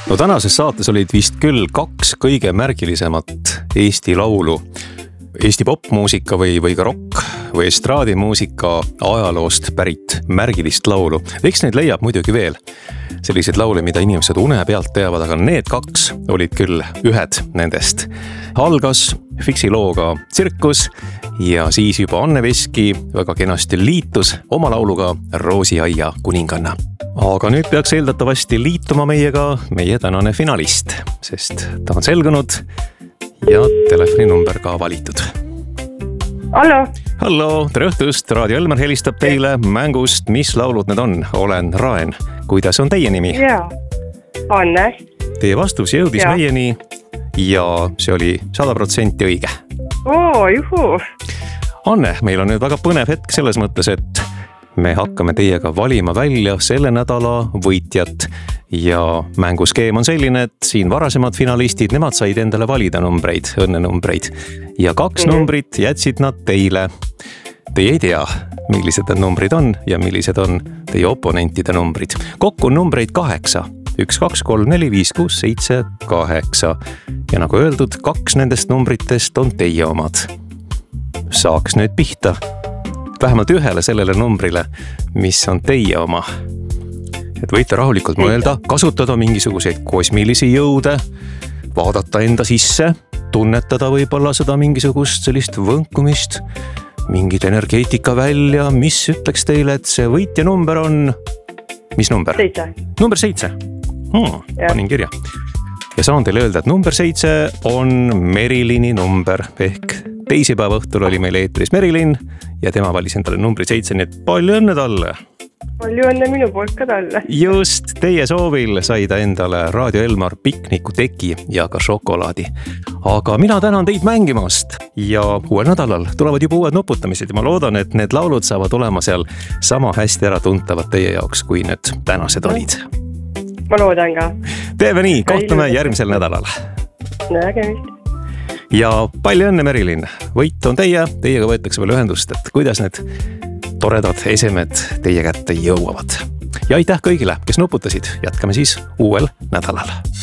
No tänases saates olid vist küll 2 kõige märgilisemat Eesti laulu. Eesti popmuusika või ka rock või estraadimuusika ajaloost pärit märgilist laulu. Eks neid leiab muidugi veel. Selliseid laule, mida inimesed une pealt teavad, aga need 2 olid küll ühed nendest. Algas Fiksi looga Tsirkus ja siis juba Anne Veski väga kenasti liitus oma lauluga Roosiaia kuninganna. Aga nüüd peaks eeldatavasti liituma meiega meie tänane finalist, sest ta on selgunud ja telefoninumber ka valitud. Hallo, tere õhtust, Raadio Elmar helistab teile mängust, mis laulud need on. Olen Raen. Kuidas on teie nimi? Jaa, Anne. Teie vastus jõudis meieni ja see oli 100% õige. Juhu. Anne, meil on nüüd väga põnev hetk selles mõttes, et me hakkame teiega valima välja selle nädala võitjat ja mänguskeem on selline, et siin varasemad finalistid, nemad said endale valida numbreid, õnnenumbreid ja 2 numbrit jätsid nad teile. Teie ei tea, millised need numbrid on ja millised on teie oponentide numbrid. Kokku on numbreid 8. 1, 2, 3, 4, 5, 6, 7, 8. Ja nagu öeldud, 2 nendest numbritest on teie omad. Saaks nüüd pihta vähemalt ühele sellele numbrile, mis on teie oma. Et võite rahulikult mõelda, kasutada mingisuguseid kosmilisi jõude, vaadata enda sisse, tunnetada võib-olla seda mingisugust sellist võnkumist, mingit energeetika välja, mis ütleks teile, et see võitja number on... Mis number? 7. Number 7. Panin kirja. Ja saan teile öelda, et number 7 on Merilini number ehk teisipäeva õhtul oli meil eetris Merilin ja tema valis endale numbri 7, nii et palju õnne talle. Palju õnne minu poolt ka talle. Just teie soovil sai ta endale Raadio Elmar pikniku teki ja ka šokolaadi. Aga mina tänan teid mängimast ja uuel nädalal tulevad juba uued nuputamised ja ma loodan, et need laulud saavad olema seal sama hästi ära tuntavad teie jaoks, kui need tänased olid. Ma loodan ka. Teeme nii, kohtume järgmisel nädalal. Nägemist. Ja palju õnne, Merilin. Võit on teiega võetakse veel ühendust, et kuidas need toredad esemed teie kätte jõuavad. Ja aitäh kõigile, kes nuputasid. Jätkame siis uuel nädalal.